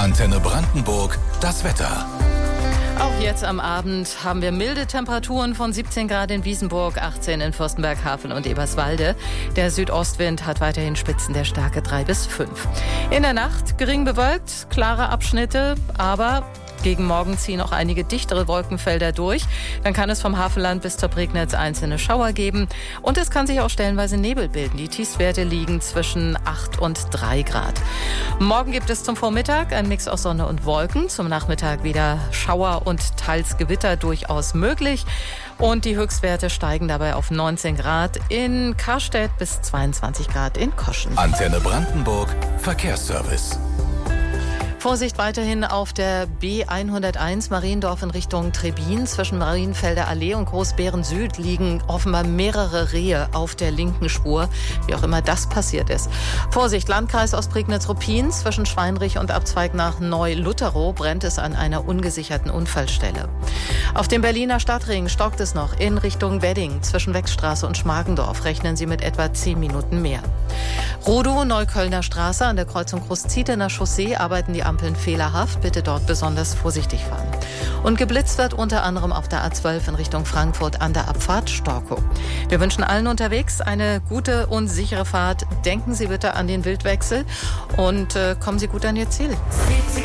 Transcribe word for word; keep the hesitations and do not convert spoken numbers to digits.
Antenne Brandenburg, das Wetter. Auch jetzt am Abend haben wir milde Temperaturen von siebzehn Grad in Wiesenburg, achtzehn in Fürstenberg, Havel und Eberswalde. Der Südostwind hat weiterhin Spitzen der Stärke drei bis fünf. In der Nacht gering bewölkt, klare Abschnitte, aber gegen Morgen ziehen auch einige dichtere Wolkenfelder durch. Dann kann es vom Havelland bis zur Prignitz einzelne Schauer geben. Und es kann sich auch stellenweise Nebel bilden. Die Tiefstwerte liegen zwischen acht und drei Grad. Morgen gibt es zum Vormittag einen Mix aus Sonne und Wolken. Zum Nachmittag wieder Schauer und teils Gewitter durchaus möglich. Und die Höchstwerte steigen dabei auf neunzehn Grad in Karstedt bis zweiundzwanzig Grad in Koschen. Antenne Brandenburg, Verkehrsservice. Vorsicht weiterhin auf der B hunderteins Mariendorf in Richtung Trebin. Zwischen Marienfelder Allee und Großbeeren Süd liegen offenbar mehrere Rehe auf der linken Spur, wie auch immer das passiert ist. Vorsicht, Landkreis Ostprignitz-Ruppin. Zwischen Schweinrich und Abzweig nach Neu-Lutterow brennt es an einer ungesicherten Unfallstelle. Auf dem Berliner Stadtring stockt es noch in Richtung Wedding. Zwischen Wechstraße und Schmargendorf rechnen Sie mit etwa zehn Minuten mehr. Rudow, Neuköllner Straße an der Kreuzung Großzietener Chaussee arbeiten die Ampeln fehlerhaft. Bitte dort besonders vorsichtig fahren. Und geblitzt wird unter anderem auf der A zwölf in Richtung Frankfurt an der Abfahrt Storkow. Wir wünschen allen unterwegs eine gute und sichere Fahrt. Denken Sie bitte an den Wildwechsel und äh, kommen Sie gut an Ihr Ziel.